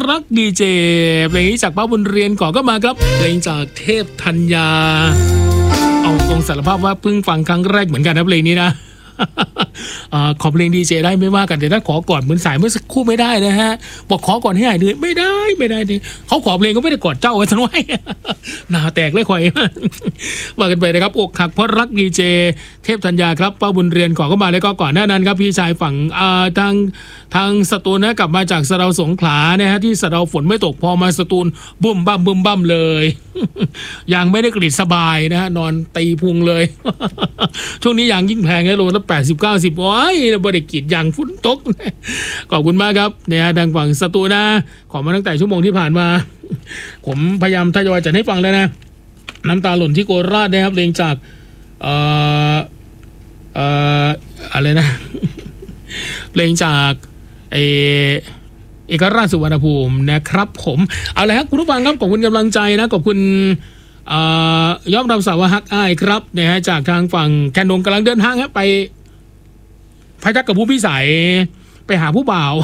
รักดีเจเพลงนี้จากป้าบุญเรียนก่อนก็มาครับเพลงจากเทพธัญญาเอาตรงสารภาพว่าเพิ่งฟังครั้งแรกเหมือนกันนะเพลงนี้นะ ขอเพลงดีเจได้ไม่ว่ากันแต่ถ้าขอก่อนเหมือนสายเมื่อสักครู่ไม่ได้นะฮะบอกขอก่อนให้หายเหนื่อยไม่ได้ดิเขาขอเพลงก็ไม่ได้กอดเจ้าไว้ซะหน่อยหน้าแตกเลยคอยว่ากันไปนะครับอกหักเพราะรักดีเจเทพธัญญาครับป้าบุญเรียนขอเข้ามาแล้วก็ก่อนหน้านั้นครับพี่ชายฝั่งทางสตูลนะกลับมาจากสะเดาสงขลานะฮะที่สะเดาฝนไม่ตกพอมาสตูลบุ้มบั้มเลย ยังไม่ได้กรีดสบายนะฮะนอนตีพุงเลย ช่วงนี้ยางยิ่งแพงเลยโลละ80-90โอ้ยบริกิจยางฝนตก ขอบคุณมากครับเนี่ยทางฝั่งสตูลนะขอมาตั้งแต่ชั่วโมงที่ผ่านมา ผมพยายามทยอยจัดให้ฟังแล้วนะน้ำตาหล่นที่โคราชนะครับเพลงจากอะไรนะ เพลงจากเอกราชสุวรรณภูมินะครับผมเอาละครับคุณผู้ฟังครับขอบคุณกำลังใจนะขอบคุณยอมรับสาวฮักอ้ายครับนะฮะจากทางฝั่งแคนนงกำลังเดินทางครับไปพยัคฆ์กับผู้พิสัยไปหาผู้บ่าว